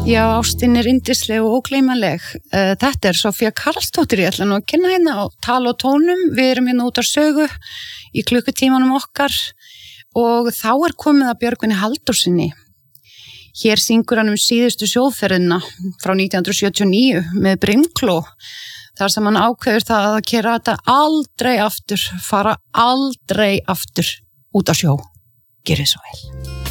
Já, ástin yndisleg og ógleymanleg. Þetta Sofía Karlsdóttir, ég ætla nú að kynna hérna á tal og tónum. Við erum hérna út á sögu í klukkutímanum okkar og þá komið að Björgvini Halldórssyni. Hér syngur hann síðustu sjóferðina frá 1979 með Brimkló, þar sem hann ákveður það að gera þetta aldrei aftur, fara aldrei aftur út á sjó. Gjörið svo vel.